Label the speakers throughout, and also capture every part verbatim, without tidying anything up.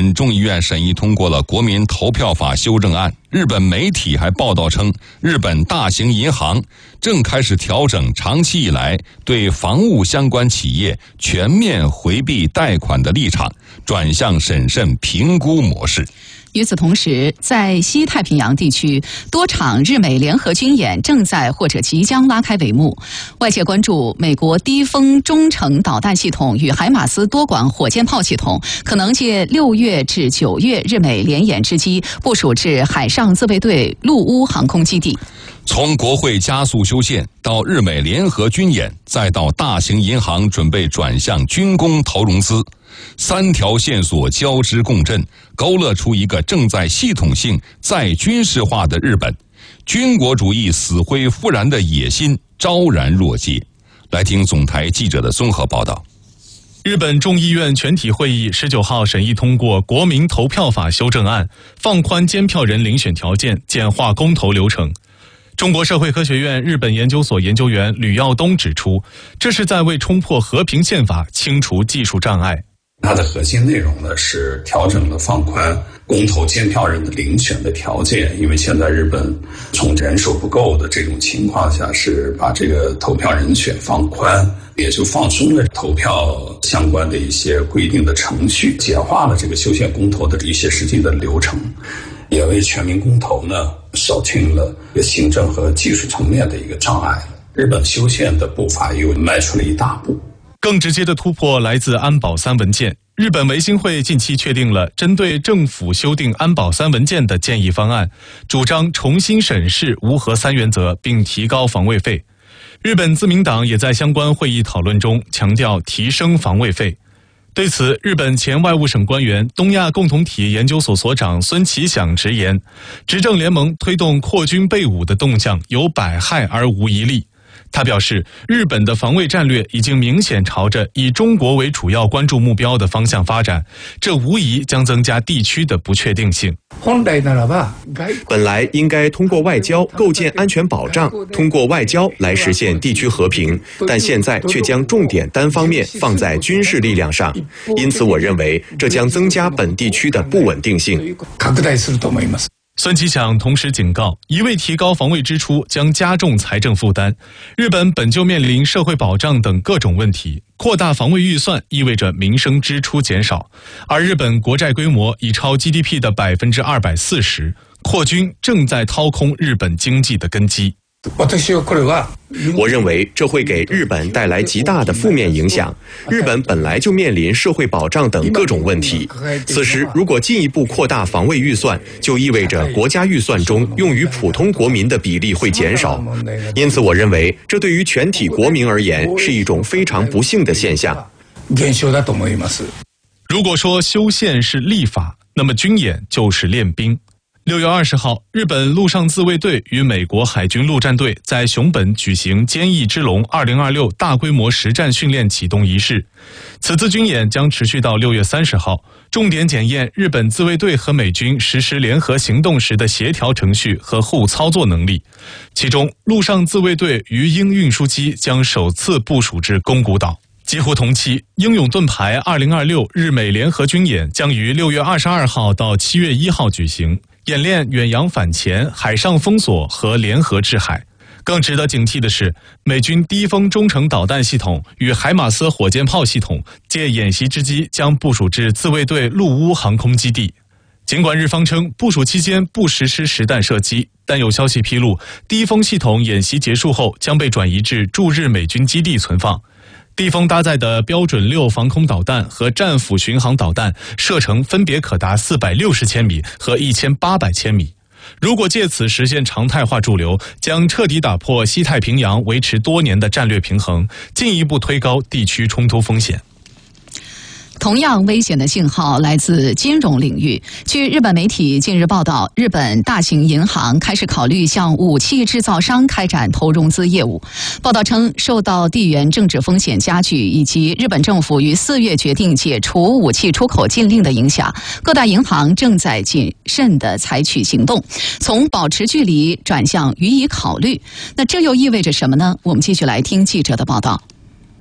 Speaker 1: 本众议院审议通过了国民投票法修正案。日本媒体还报道称，日本大型银行正开始调整长期以来对房屋相关企业全面回避贷款的立场，转向审慎评估模式。
Speaker 2: 与此同时，在西太平洋地区，多场日美联合军演正在或者即将拉开帷幕。外界关注美国低风中程导弹系统与海马斯多管火箭炮系统可能借六月至九月日美联演之机部署至海上自卫队陆乌航空基地。
Speaker 1: 从国会加速修宪到日美联合军演，再到大型银行准备转向军工投融资，三条线索交织共振，勾勒出一个正在系统性再军事化的日本。军国主义死灰复燃的野心昭然若揭。来听总台记者的综合报道。
Speaker 3: 日本众议院全体会议十九号审议通过《国民投票法》修正案，放宽监票人遴选条件，简化公投流程。中国社会科学院日本研究所研究员吕耀东指出，这是在为冲破和平宪法清除技术障碍。
Speaker 4: 它的核心内容呢是调整了放宽公投监票人的遴选的条件，因为现在日本从人手不够的这种情况下，是把这个投票人选放宽，也就放松了投票相关的一些规定的程序，简化了这个修宪公投的一些实际的流程，也为全民公投呢扫清了行政和技术层面的一个障碍。日本修宪的步伐又迈出了一大步。
Speaker 3: 更直接的突破来自安保三文件。日本维新会近期确定了针对政府修订安保三文件的建议方案，主张重新审视无核三原则，并提高防卫费。日本自民党也在相关会议讨论中强调提升防卫费。对此，日本前外务省官员、东亚共同体研究所所长孙其响直言，执政联盟推动扩军备武的动向有百害而无一利。他表示，日本的防卫战略已经明显朝着以中国为主要关注目标的方向发展，这无疑将增加地区的不确定性。
Speaker 5: 本来应该通过外交构建安全保障，通过外交来实现地区和平，但现在却将重点单方面放在军事力量上，因此我认为这将增加本地区的不稳定性。
Speaker 3: 孙其响同时警告，一味提高防卫支出将加重财政负担。日本本就面临社会保障等各种问题，扩大防卫预算意味着民生支出减少，而日本国债规模已超 G D P 的百分之二百四十，扩军正在掏空日本经济的根基。
Speaker 5: 我认为这会给日本带来极大的负面影响。日本本来就面临社会保障等各种问题，此时如果进一步扩大防卫预算，就意味着国家预算中用于普通国民的比例会减少。因此我认为这对于全体国民而言是一种非常不幸的现象。
Speaker 3: 如果说修宪是立法，那么军演就是练兵。六月二十号，日本陆上自卫队与美国海军陆战队在熊本举行坚毅之龙二零二六大规模实战训练启动仪式。此次军演将持续到六月三十号，重点检验日本自卫队和美军实施联合行动时的协调程序和互操作能力。其中，陆上自卫队鱼鹰运输机将首次部署至宫古岛。几乎同期，英勇盾牌二零二六日美联合军演将于六月二十二号到七月一号举行。演练远洋反潜、海上封锁和联合制海。更值得警惕的是，美军低风中程导弹系统与海马斯火箭炮系统借演习之机将部署至自卫队陆乌航空基地。尽管日方称部署期间不实施实弹射击，但有消息披露，低风系统演习结束后将被转移至驻日美军基地存放。低风搭载的标准六防空导弹和战斧巡航导弹射程分别可达四百六十千米和一千八百千米。如果借此实现常态化驻留，将彻底打破西太平洋维持多年的战略平衡，进一步推高地区冲突风险。
Speaker 2: 同样危险的信号来自金融领域。据日本媒体近日报道，日本大型银行开始考虑向武器制造商开展投融资业务。报道称，受到地缘政治风险加剧以及日本政府于四月决定解除武器出口禁令的影响，各大银行正在谨慎地采取行动，从保持距离转向予以考虑。那这又意味着什么呢？我们继续来听记者的报道。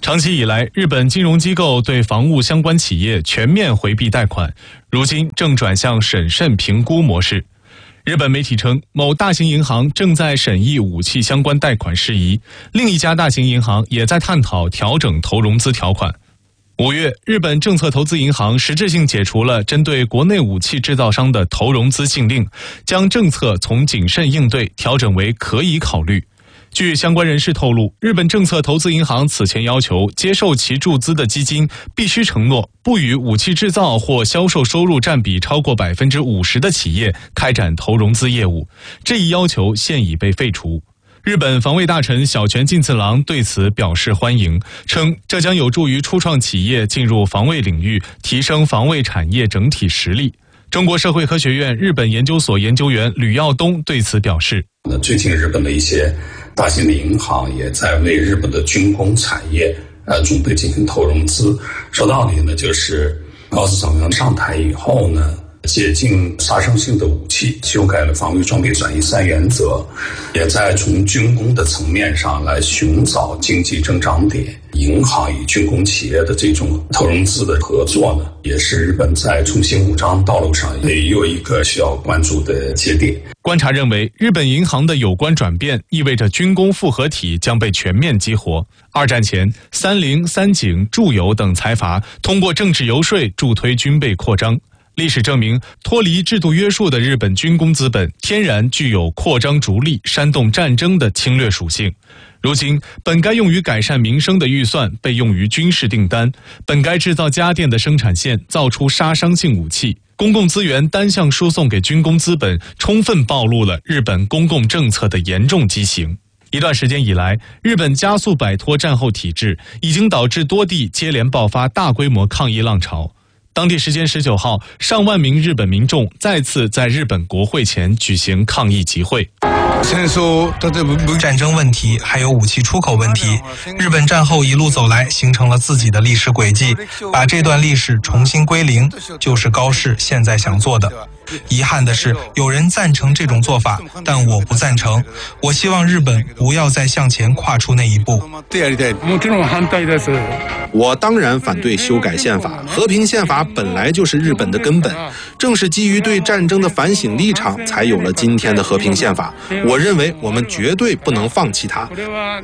Speaker 3: 长期以来，日本金融机构对房屋相关企业全面回避贷款，如今正转向审慎评估模式。日本媒体称，某大型银行正在审议武器相关贷款事宜，另一家大型银行也在探讨调整投融资条款。五月，日本政策投资银行实质性解除了针对国内武器制造商的投融资禁令，将政策从谨慎应对调整为可以考虑。据相关人士透露，日本政策投资银行此前要求接受其注资的基金必须承诺不与武器制造或销售收入占比超过百分之五十的企业开展投融资业务，这一要求现已被废除。日本防卫大臣小泉进次郎对此表示欢迎，称这将有助于初创企业进入防卫领域，提升防卫产业整体实力。中国社会科学院日本研究所研究员吕耀东对此表示，
Speaker 4: 那最近日本的一些大型的银行也在为日本的军工产业呃准备进行投融资。说到底呢，就是高市早苗上台以后呢，解禁杀伤性的武器，修改了防御装备转移三原则，也在从军工的层面上来寻找经济增长点。银行与军工企业的这种投融资的合作呢，也是日本在重新武装道路上也有一个需要关注的节点。
Speaker 3: 观察认为，日本银行的有关转变意味着军工复合体将被全面激活。二战前，三菱、三井、住友等财阀通过政治游说助推军备扩张。历史证明，脱离制度约束的日本军工资本天然具有扩张逐利、煽动战争的侵略属性。如今，本该用于改善民生的预算被用于军事订单，本该制造家电的生产线造出杀伤性武器，公共资源单向输送给军工资本，充分暴露了日本公共政策的严重畸形。一段时间以来，日本加速摆脱战后体制，已经导致多地接连爆发大规模抗议浪潮。当地时间十九号，上万名日本民众再次在日本国会前举行抗议集会。
Speaker 6: 战争问题还有武器出口问题，日本战后一路走来形成了自己的历史轨迹，把这段历史重新归零，就是高市现在想做的。遗憾的是，有人赞成这种做法，但我不赞成。我希望日本不要再向前跨出那一步。
Speaker 7: 我当然反对修改宪法，和平宪法本来就是日本的根本，正是基于对战争的反省立场，才有了今天的和平宪法。我认为我们绝对不能放弃它。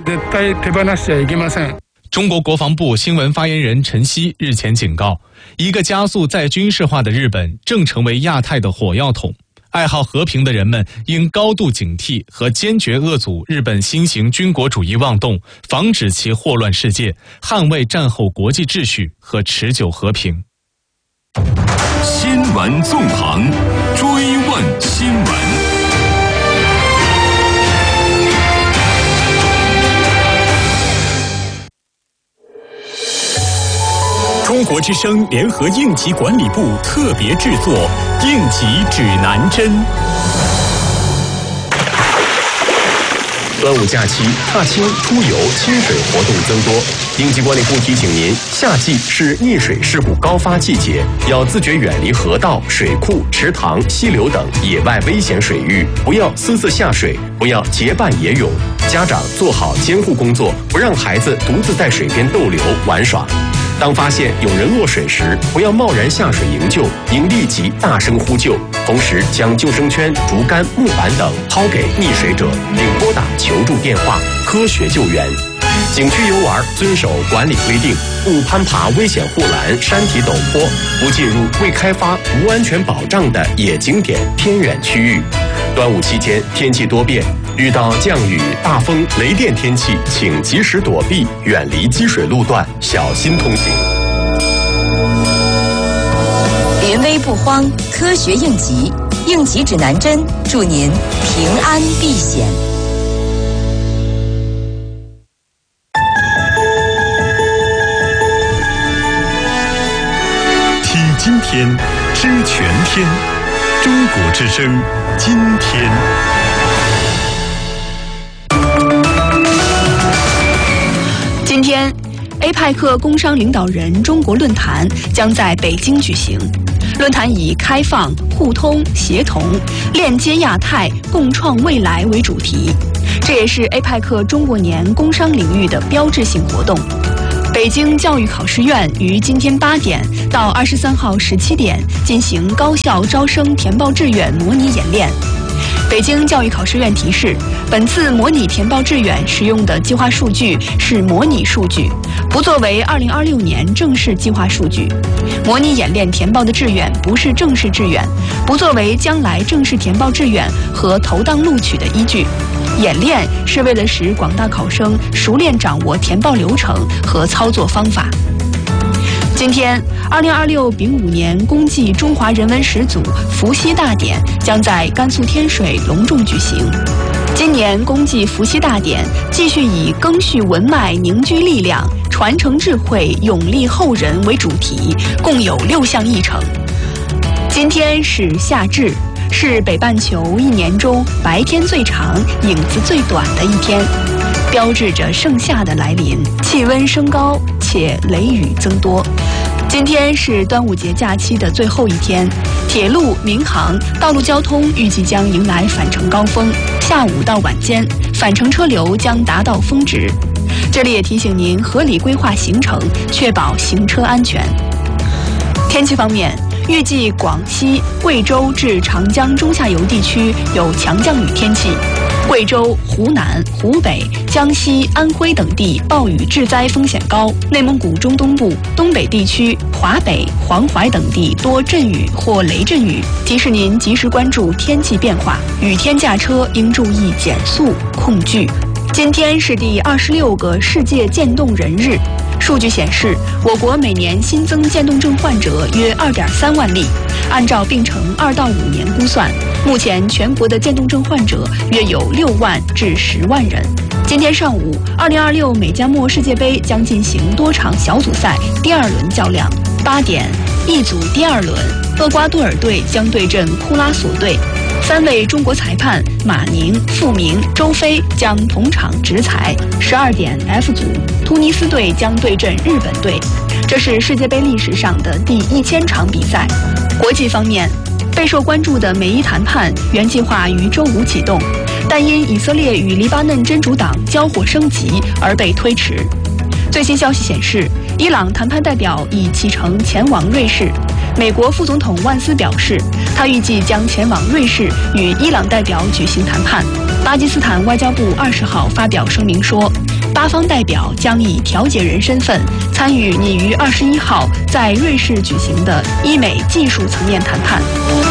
Speaker 3: 中国国防部新闻发言人陈希日前警告，一个加速再军事化的日本正成为亚太的火药桶。爱好和平的人们应高度警惕和坚决遏阻日本新型军国主义妄动，防止其祸乱世界，捍卫战后国际秩序和持久和平。
Speaker 8: 新闻纵横，追问新闻。中国之声联合应急管理部特别制作《应急指南针》。
Speaker 5: 端午假期，踏青、出游、亲水活动增多。应急管理部提醒您，夏季是溺水事故高发季节，要自觉远离河道、水库、池塘、溪流等野外危险水域，不要私自下水，不要结伴野泳。家长做好监护工作，不让孩子独自在水边逗留玩耍。当发现有人落水时，不要贸然下水营救，应立即大声呼救，同时将救生圈、竹竿、木板等抛给溺水者，并拨打求助电话，科学救援。景区游玩遵守管理规定，勿攀爬危险护栏、山体陡坡，不进入未开发、无安全保障的野景点、偏远区域。端午期间天气多变，遇到降雨、大风、雷电天气，请及时躲避，远离积水路段，小心通行。
Speaker 9: 临危不慌，科学应急，应急指南针，祝您平安避险。
Speaker 8: 听今天，知全天。中国之声，今天。
Speaker 10: 今天 ，A 派克工商领导人中国论坛将在北京举行。论坛以开放、互通、协同、链接亚太、共创未来为主题，这也是 A 派克中国年工商领域的标志性活动。 北京教育考试院于今天八点到二十三号十七点进行高校招生填报志愿模拟演练。北京教育考试院提示，本次模拟填报志愿使用的计划数据是模拟数据，不作为二零二六年正式计划数据。模拟演练填报的志愿不是正式志愿，不作为将来正式填报志愿和投档录取的依据。演练是为了使广大考生熟练掌握填报流程和操作方法。今天，二零二六丙午年公祭中华人文始祖伏羲大典将在甘肃天水隆重举行。今年公祭伏羲大典继续以赓续文脉、凝聚力量、传承智慧、永立后人为主题，共有六项议程。今天是夏至，是北半球一年中白天最长、影子最短的一天，标志着盛夏的来临，气温升高且雷雨增多。今天是端午节假期的最后一天，铁路、民航、道路交通预计将迎来返程高峰，下午到晚间返程车流将达到峰值。这里也提醒您合理规划行程，确保行车安全。天气方面，预计广西、贵州至长江中下游地区有强降雨天气，贵州、湖南、湖北、江西、安徽等地暴雨致灾风险高，内蒙古中东部、东北地区、华北、黄淮等地多阵雨或雷阵雨。提示您及时关注天气变化，雨天驾车应注意减速控距。今天是第二十六个世界渐冻人日。数据显示，我国每年新增渐冻症患者约二点三万例，按照病程二到五年估算，目前全国的渐冻症患者约有六万至十万人。今天上午，二零二六美加墨世界杯将进行多场小组赛第二轮较量。八点，一组第二轮，厄瓜多尔队将对阵库拉索队。三位中国裁判马宁、傅明、周飞将同场执裁。十二点 F 组，突尼斯队将对阵日本队，这是世界杯历史上的第一千场比赛。国际方面，备受关注的美伊谈判原计划于周五启动，但因以色列与黎巴嫩真主党交火升级而被推迟。最新消息显示，伊朗谈判代表已启程前往瑞士。美国副总统万斯表示，他预计将前往瑞士与伊朗代表举行谈判。巴基斯坦外交部二十号发表声明说，巴方代表将以调解人身份参与拟于二十一号在瑞士举行的伊美技术层面谈判。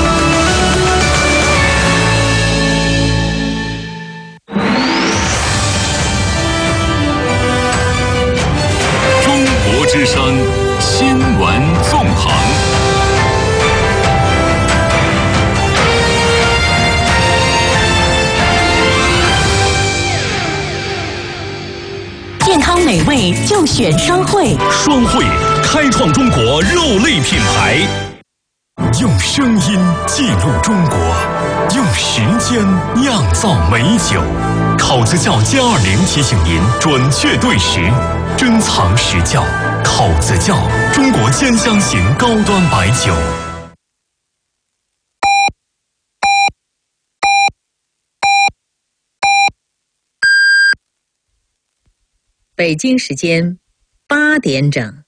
Speaker 8: 中国之声新闻纵横。
Speaker 11: 健康美味就选双汇，
Speaker 8: 双汇开创中国肉类品牌，用声音记录中国，用时间酿造美酒。烤子窖歼二零提醒您准确对时，珍藏实窖。烤子窖，中国尖香型高端白酒。
Speaker 11: 北京时间八点整。